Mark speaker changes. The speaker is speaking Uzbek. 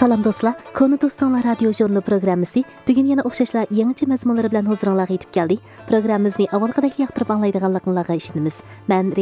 Speaker 1: Salam dostlar, Konu Dostlar radio jurnal programmasi bugun yana o'xshashlar yangicha mazmunlar bilan huzuringizga yetib keldi. Programmamizni avvalgidek yoqtirib anglaydiganliginizga ishonamiz. Men